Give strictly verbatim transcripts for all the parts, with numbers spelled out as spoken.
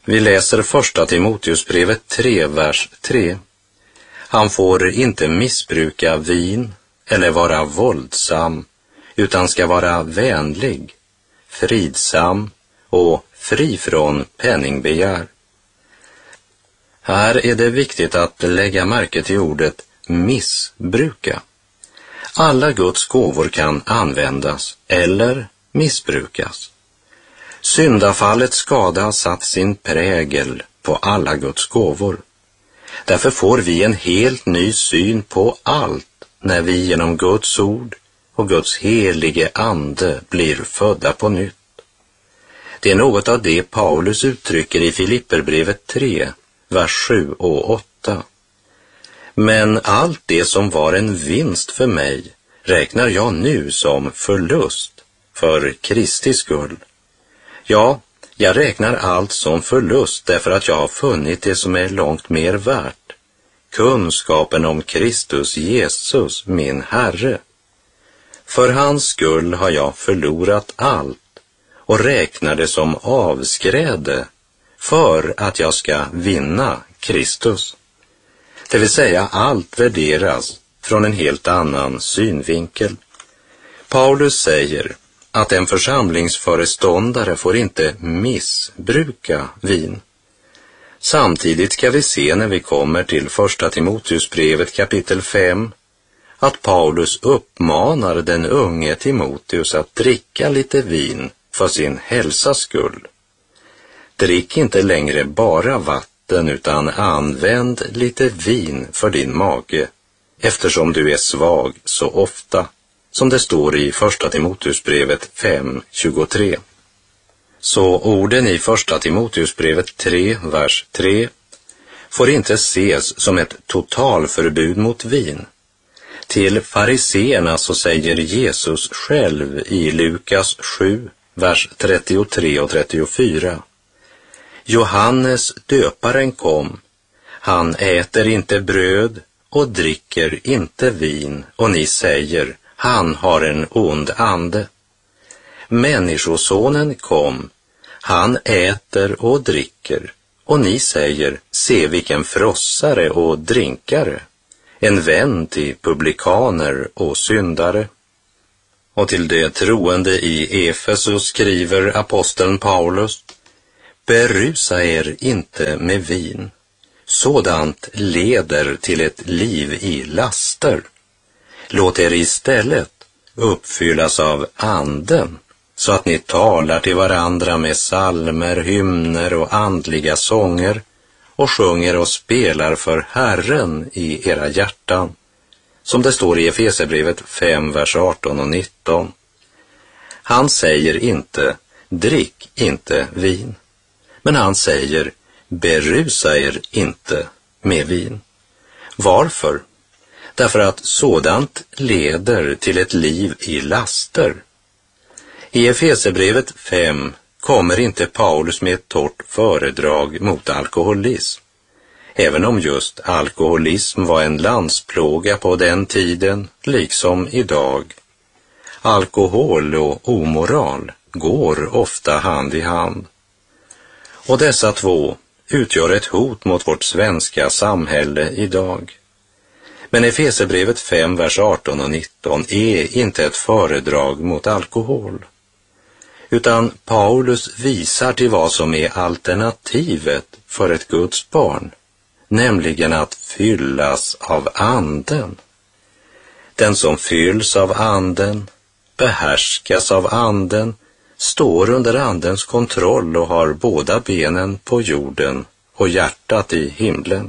Vi läser första Timoteusbrevet tre, vers tre. Han får inte missbruka vin eller vara våldsam, utan ska vara vänlig, fridsam och fri från penningbegär. Här är det viktigt att lägga märke till ordet missbruka. Alla Guds gåvor kan användas eller missbrukas. Syndafallets skada har satt sin prägel på alla Guds gåvor. Därför får vi en helt ny syn på allt när vi genom Guds ord och Guds helige ande blir födda på nytt. Det är något av det Paulus uttrycker i Filipperbrevet tre, vers sju och åtta. Men allt det som var en vinst för mig räknar jag nu som förlust för Kristi skull. Ja, jag räknar allt som förlust därför att jag har funnit det som är långt mer värt. Kunskapen om Kristus Jesus, min Herre. För hans skull har jag förlorat allt och räknar det som avskräde för att jag ska vinna Kristus. Det vill säga allt värderas från en helt annan synvinkel. Paulus säger att en församlingsföreståndare får inte missbruka vin. Samtidigt ska vi se när vi kommer till första Timoteusbrevet kapitel fem att Paulus uppmanar den unge Timoteus att dricka lite vin för sin hälsas skull. Drick inte längre bara vatten utan använd lite vin för din mage eftersom du är svag så ofta, som det står i första Timoteusbrevet fem tjugotre. Så orden i första Timoteusbrevet tre, vers tre får inte ses som ett totalförbud mot vin. Till fariseerna så säger Jesus själv i Lukas sju, vers trettiotre och trettiofyra. Johannes döparen kom, han äter inte bröd och dricker inte vin, och ni säger, han har en ond ande. Människosonen kom, han äter och dricker, och ni säger, se vilken frossare och drinkare, en vän till publikaner och syndare. Och till det troende i Efesus skriver aposteln Paulus, berusa er inte med vin, sådant leder till ett liv i laster. Låt er istället uppfyllas av anden, så att ni talar till varandra med psalmer, hymner och andliga sånger och sjunger och spelar för Herren i era hjärtan, som det står i Efesierbrevet fem, vers arton och nitton. Han säger inte, drick inte vin, men han säger, berusa er inte med vin. Varför? Därför att sådant leder till ett liv i laster. I Efesierbrevet fem kommer inte Paulus med ett torrt föredrag mot alkoholism, även om just alkoholism var en landsplåga på den tiden, liksom idag. Alkohol och omoral går ofta hand i hand. Och dessa två utgör ett hot mot vårt svenska samhälle idag. Men Efesierbrevet fem, vers arton och nitton är inte ett föredrag mot alkohol, utan Paulus visar till vad som är alternativet för ett Guds barn, nämligen att fyllas av anden. Den som fylls av anden, behärskas av anden, står under andens kontroll och har båda benen på jorden och hjärtat i himlen.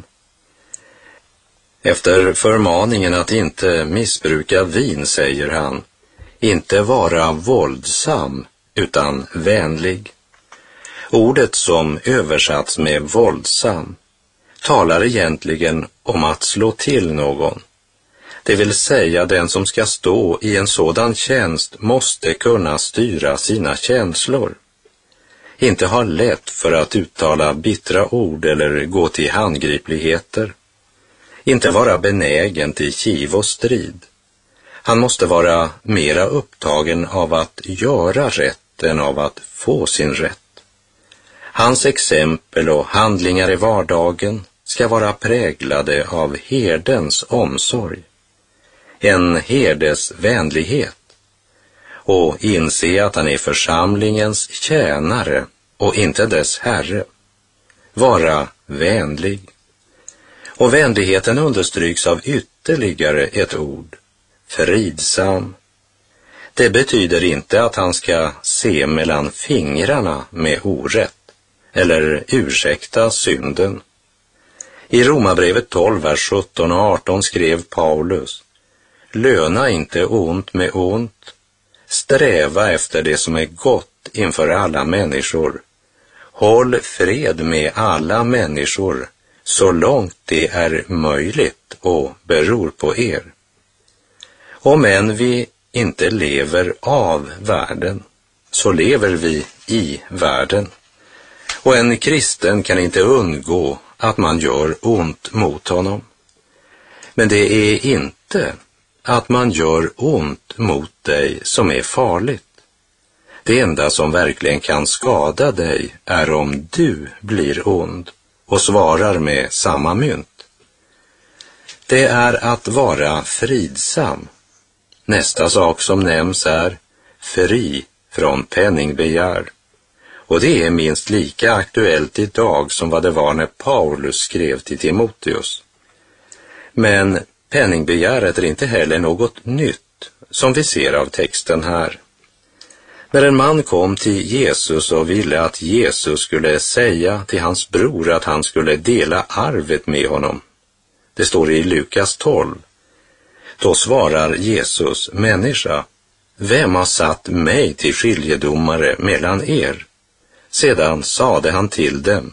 Efter förmaningen att inte missbruka vin säger han, inte vara våldsam utan vänlig. Ordet som översatts med våldsam talar egentligen om att slå till någon. Det vill säga den som ska stå i en sådan tjänst måste kunna styra sina känslor. Inte ha lätt för att uttala bittra ord eller gå till handgripligheter. Inte vara benägen till kiv och strid. Han måste vara mera upptagen av att göra rätt än av att få sin rätt. Hans exempel och handlingar i vardagen ska vara präglade av herdens omsorg, en herdes vänlighet, och inse att han är församlingens tjänare och inte dess herre. Vara vänlig. Och vänligheten understryks av ytterligare ett ord, fridsam. Det betyder inte att han ska se mellan fingrarna med orätt eller ursäkta synden. I Romarbrevet tolv, vers sjutton och arton skrev Paulus: löna inte ont med ont, sträva efter det som är gott inför alla människor. Håll fred med alla människor så långt det är möjligt och beror på er. Om än vi inte lever av världen, så lever vi i världen. Och en kristen kan inte undgå att man gör ont mot honom. Men det är inte att man gör ont mot dig som är farligt. Det enda som verkligen kan skada dig är om du blir ond och svarar med samma mynt. Det är att vara fridsam. Nästa sak som nämns är fri från penningbegär. Och det är minst lika aktuellt idag som vad det var när Paulus skrev till Timoteus. Men penningbegäret är inte heller något nytt som vi ser av texten här. När en man kom till Jesus och ville att Jesus skulle säga till hans bror att han skulle dela arvet med honom. Det står i Lukas tolv. Då svarar Jesus: människa, vem har satt mig till skiljedomare mellan er? Sedan sade han till dem: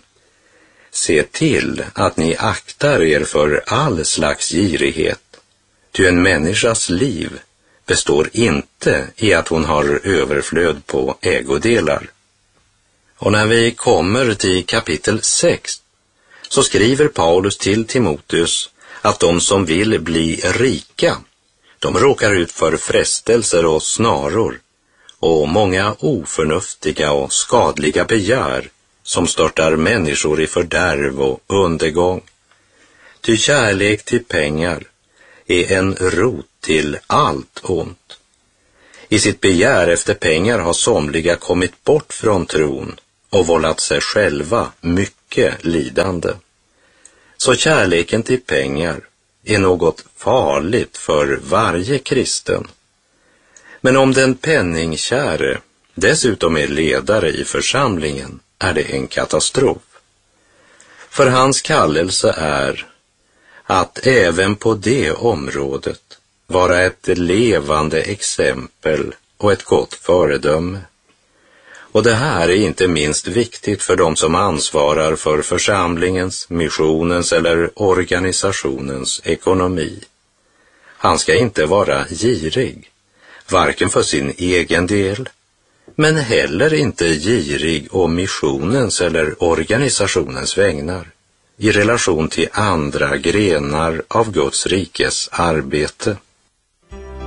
se till att ni aktar er för all slags girighet, ty en människas liv består inte i att hon har överflöd på ägodelar. Och när vi kommer till kapitel sex så skriver Paulus till Timoteus att de som vill bli rika, de råkar ut för frestelser och snaror och många oförnuftiga och skadliga begär som störtar människor i fördärv och undergång. Ty kärlek till pengar är en rot till allt ont. I sitt begär efter pengar har somliga kommit bort från tron och vållat sig själva mycket lidande. Så kärleken till pengar är något farligt för varje kristen. Men om den penningkäre dessutom är ledare i församlingen är det en katastrof. För hans kallelse är att även på det området vara ett levande exempel och ett gott föredöme. Och det här är inte minst viktigt för de som ansvarar för församlingens, missionens eller organisationens ekonomi. Han ska inte vara girig, varken för sin egen del, men heller inte girig å missionens eller organisationens vägnar i relation till andra grenar av Guds rikes arbete.